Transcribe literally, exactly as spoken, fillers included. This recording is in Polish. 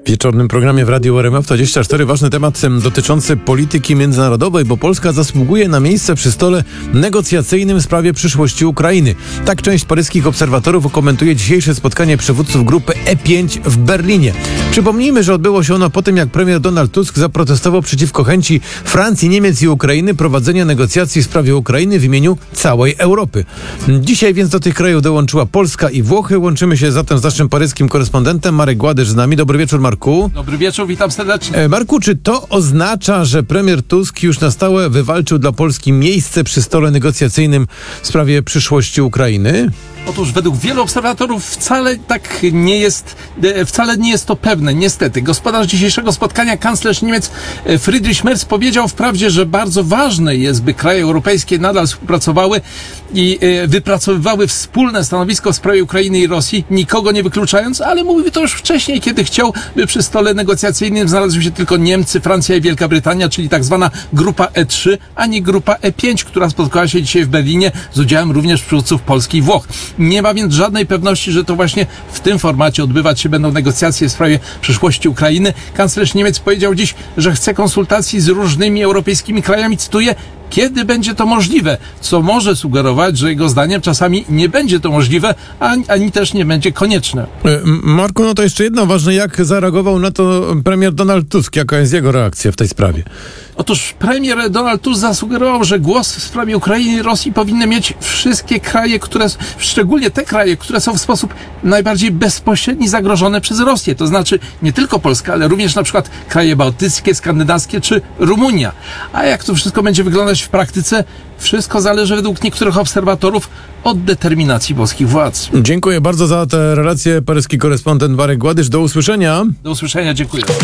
W wieczornym programie w Radiu R M F dwadzieścia cztery ważny temat dotyczący polityki międzynarodowej, bo Polska zasługuje na miejsce przy stole negocjacyjnym w sprawie przyszłości Ukrainy. Tak część paryskich obserwatorów komentuje dzisiejsze spotkanie przywódców grupy E pięć w Berlinie. Przypomnijmy, że odbyło się ono po tym, jak premier Donald Tusk zaprotestował przeciwko chęci Francji, Niemiec i Ukrainy prowadzenia negocjacji w sprawie Ukrainy w imieniu całej Europy. Dzisiaj więc do tych krajów dołączyła Polska i Włochy. Łączymy się zatem z naszym paryskim korespondentem. Marek Gładysz z nami. Dobry wieczór, Marku. Dobry wieczór, witam serdecznie. E, Marku, czy to oznacza, że premier Tusk już na stałe wywalczył dla Polski miejsce przy stole negocjacyjnym w sprawie przyszłości Ukrainy? Otóż według wielu obserwatorów wcale tak nie jest, wcale nie jest to pewne, niestety. Gospodarz dzisiejszego spotkania, kanclerz Niemiec Friedrich Merz powiedział wprawdzie, że bardzo ważne jest, by kraje europejskie nadal współpracowały i wypracowywały wspólne stanowisko w sprawie Ukrainy i Rosji, nikogo nie wykluczając, ale mówił to już wcześniej, kiedy chciał, by przy stole negocjacyjnym znalazły się tylko Niemcy, Francja i Wielka Brytania, czyli tak zwana grupa E trzy, a nie grupa E pięć, która spotkała się dzisiaj w Berlinie z udziałem również przywódców Polski i Włoch. Nie ma więc żadnej pewności, że to właśnie w tym formacie odbywać się będą negocjacje w sprawie przyszłości Ukrainy. Kanclerz Niemiec powiedział dziś, że chce konsultacji z różnymi europejskimi krajami, cytuję, kiedy będzie to możliwe, co może sugerować, że jego zdaniem czasami nie będzie to możliwe, ani, ani też nie będzie konieczne. Marku, no to jeszcze jedno ważne, jak zareagował na to premier Donald Tusk? Jaka jest jego reakcja w tej sprawie? Otóż premier Donald Tusk zasugerował, że głos w sprawie Ukrainy i Rosji powinny mieć wszystkie kraje, które, szczególnie te kraje, które są w sposób najbardziej bezpośredni zagrożone przez Rosję. To znaczy nie tylko Polska, ale również na przykład kraje bałtyckie, skandynawskie czy Rumunia. A jak to wszystko będzie wyglądać w praktyce? Wszystko zależy według niektórych obserwatorów od determinacji polskich władz. Dziękuję bardzo za tę relację. Paryski korespondent Marek Gładysz. Do usłyszenia. Do usłyszenia, dziękuję.